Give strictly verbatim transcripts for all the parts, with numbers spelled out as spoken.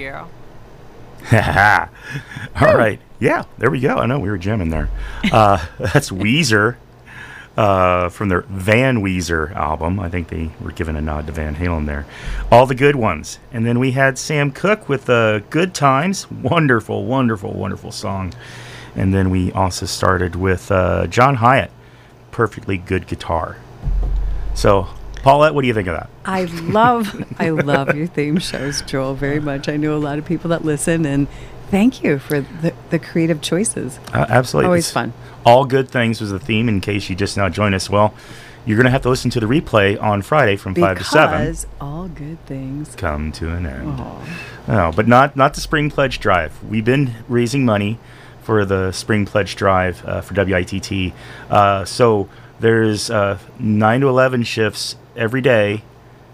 you. All right. Yeah, there we go. I know we were jamming there. Uh, that's Weezer uh, from their Van Weezer album. I think they were giving a nod to Van Halen there. All the good ones. And then we had Sam Cooke with uh, Good Times. Wonderful, wonderful, wonderful song. And then we also started with uh, John Hyatt, Perfectly Good Guitar. So, Paulette, what do you think of that? I love, I love your theme shows, Joel, very much. I know a lot of people that listen, and thank you for the, the creative choices. Uh, absolutely. Always It's fun. All Good Things was the theme, in case you just now joined us. Well, you're going to have to listen to the replay on Friday from because five to seven. Because all good things come to an end. Aww. No, but not, not the Spring Pledge Drive. We've been raising money for the Spring Pledge Drive uh, for W I T T. Uh, so there's uh, nine to eleven shifts every day,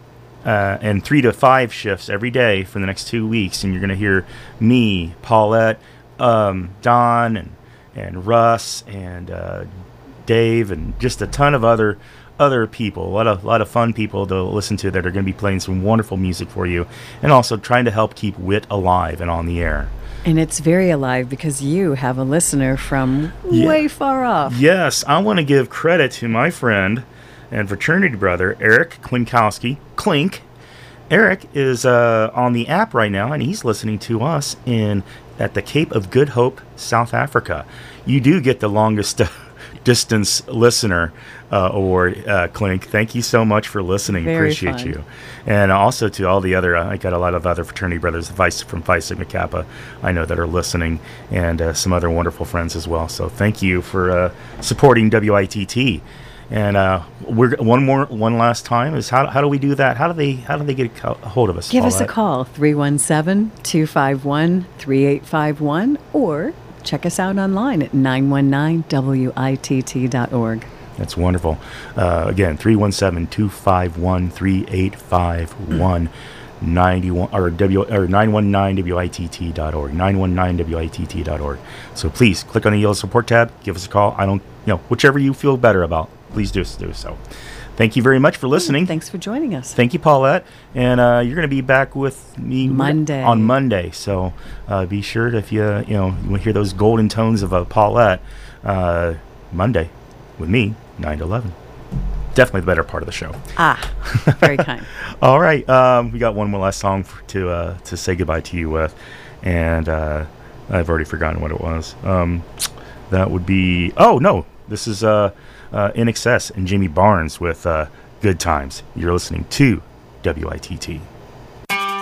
uh, and three to five shifts every day for the next two weeks. And you're going to hear me, Paulette, um, Don, and, and Russ, and uh, Dave, and just a ton of other other people, a lot of, lot of fun people to listen to that are going to be playing some wonderful music for you, and also trying to help keep W I T alive and on the air. And it's very alive because you have a listener from Yeah. way far off. Yes, I want to give credit to my friend and fraternity brother, Eric Klinkowski. Klink. Eric is uh, on the app right now, and he's listening to us in at the Cape of Good Hope, South Africa. You do get the longest distance listener uh, award, uh, Klink. Thank you so much for listening. Very Appreciate fun. you. And also to all the other, uh, I got a lot of other fraternity brothers Vice, from Phi Sigma Kappa, I know, that are listening, and uh, some other wonderful friends as well. So thank you for uh, supporting W I T T. And uh, we're one more, one last time is how how do we do that? How do they how do they get a hold of us? Give us a Paulette? call, three one seven, two five one, three eight five one, or check us out online at nine one nine W I T T dot org. That's wonderful. Uh, again, three one seven, two five one, three eight five one, ninety-one or W or nine one nine W I T T dot org, nine one nine W I T T dot org. So please click on the yellow support tab, give us a call. I don't, you know, whichever you feel better about, please do, do so. Thank you very much for listening. Thanks for joining us. Thank you, Paulette. And uh, you're going to be back with me Monday. on Monday. So uh, be sure to, if you, you know, you want to hear those golden tones of uh, Paulette, uh, Monday with me, nine to eleven. Definitely the better part of the show. Ah, very kind. All right. Um, we got one more last song for, to uh, to say goodbye to you with. And uh, I've already forgotten what it was. Um, that would be... Oh, no. This is... Uh, Uh, In Excess and Jimmy Barnes with uh, Good Times. You're listening to W I T T.